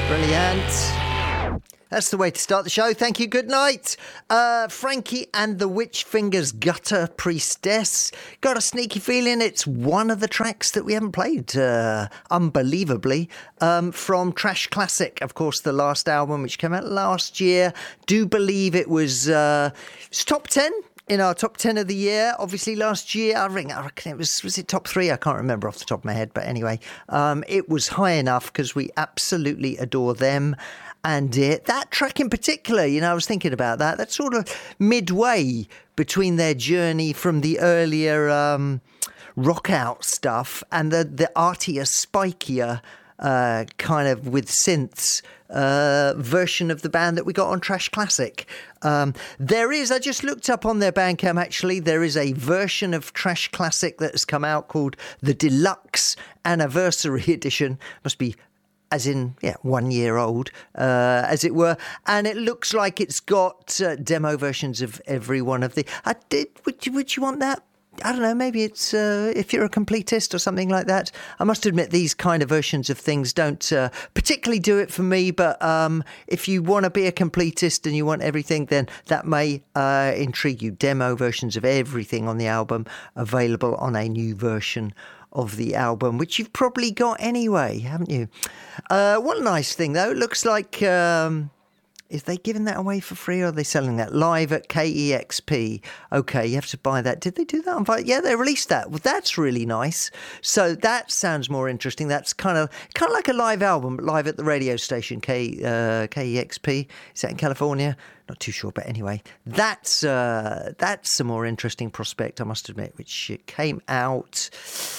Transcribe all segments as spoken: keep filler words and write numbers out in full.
Brilliant. That's the way to start the show. Thank you. Good night. Uh, Frankie and the Witch Fingers Gutter Priestess. Got a sneaky feeling it's one of the tracks that we haven't played, uh, unbelievably, um, from Trash Classic, of course, the last album, which came out last year. Do believe it was, uh, it's top ten. In our top ten of the year, obviously last year, I reckon, I reckon it was, was it top three? I can't remember off the top of my head. But anyway, um, it was high enough because we absolutely adore them. And it, that track in particular, you know, I was thinking about that. That's sort of midway between their journey from the earlier um, rock out stuff and the, the artier, spikier uh, kind of with synths uh, version of the band that we got on Trash Classic. Um, there is, I just looked up on their Bandcamp actually, there is a version of Trash Classic that has come out called the Deluxe Anniversary Edition. Must be as in, yeah, one year old, uh, as it were. And it looks like it's got uh, demo versions of every one of the... I did. Would you, would you want that? I don't know, maybe it's uh, if you're a completist or something like that. I must admit these kind of versions of things don't uh, particularly do it for me, but um, if you want to be a completist and you want everything, then that may uh, intrigue you. Demo versions of everything on the album available on a new version of the album, which you've probably got anyway, haven't you? Uh, what a nice thing, though. It looks like... Um, Is they giving that away for free or are they selling that live at K E X P? Okay, you have to buy that. Did they do that on Vi- Yeah, they released that. Well, that's really nice. So that sounds more interesting. That's kind of kind of like a live album, but live at the radio station, K uh, K E X P. Is that in California? Not too sure, but anyway, that's uh, that's a more interesting prospect, I must admit, which came out...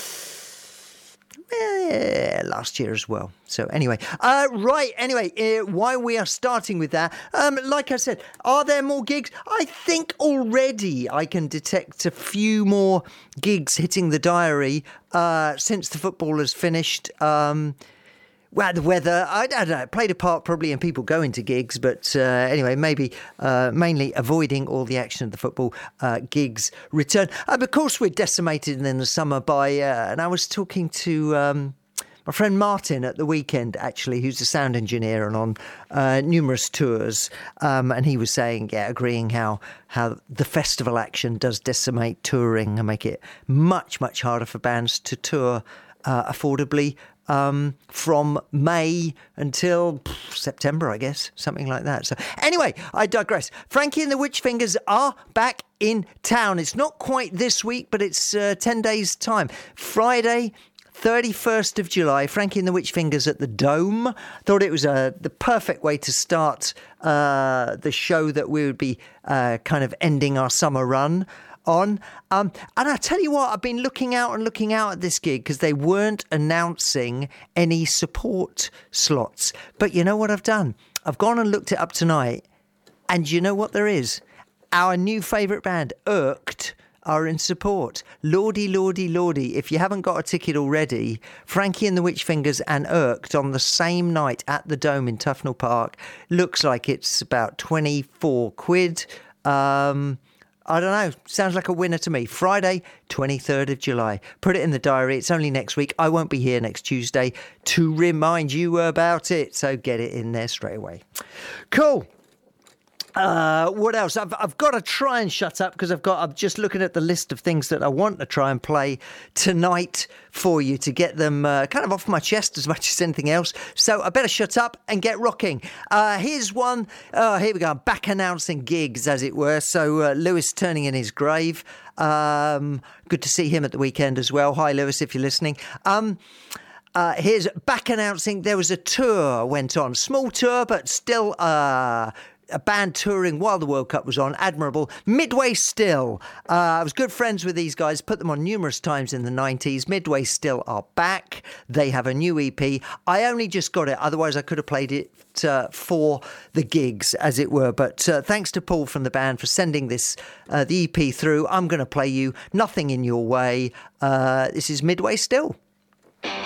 Yeah, last year as well. So anyway, uh, right, anyway, uh, why we are starting with that, um, like I said, are there more gigs? I think already I can detect a few more gigs hitting the diary uh, since the football has finished. Um, well, the weather, I, I don't know, it played a part probably in people going to gigs, but uh, anyway, maybe uh, mainly avoiding all the action of the football uh, gigs return. Uh, of course, we're decimated in the summer by, uh, and I was talking to um, my friend Martin at the weekend, actually, who's a sound engineer and on uh, numerous tours, um, and he was saying, yeah, agreeing how, how the festival action does decimate touring and make it much, much harder for bands to tour uh, affordably. Um, from May until pff, September, I guess, something like that. So anyway, I digress. Frankie and the Witch Fingers are back in town. It's not quite this week, but it's uh, ten days' time. Friday, thirty-first of July, Frankie and the Witch Fingers at the Dome. Thought it was uh, the perfect way to start uh, the show that we would be uh, kind of ending our summer run on. Um, and I tell you what, I've been looking out and looking out at this gig because they weren't announcing any support slots. But you know what I've done? I've gone and looked it up tonight, and you know what there is? Our new favourite band, Irked, are in support. Lordy, lordy, lordy. If you haven't got a ticket already, Frankie and the Witch Fingers and Irked on the same night at the Dome in Tufnell Park. Looks like it's about twenty-four quid. Um... I don't know. Sounds like a winner to me. Friday, twenty-third of July. Put it in the diary. It's only next week. I won't be here next Tuesday to remind you about it. So get it in there straight away. Cool. Uh, what else? I've I've got to try and shut up because I've got. I'm just looking at the list of things that I want to try and play tonight for you to get them uh, kind of off my chest as much as anything else. So I better shut up and get rocking. Uh, here's one. Oh, here we go. I'm back announcing gigs, as it were. So uh, Lewis turning in his grave. Um, good to see him at the weekend as well. Hi, Lewis, if you're listening. Um, Uh, here's back announcing there was a tour went on. Small tour, but still uh, a band touring while the World Cup was on. Admirable. Midway Still. Uh, I was good friends with these guys. Put them on numerous times in the nineties. Midway Still are back. They have a new E P. I only just got it. Otherwise, I could have played it uh, for the gigs, as it were. But uh, thanks to Paul from the band for sending this, uh, the E P through. I'm going to play you Nothing in Your Way. Uh, this is Midway Still.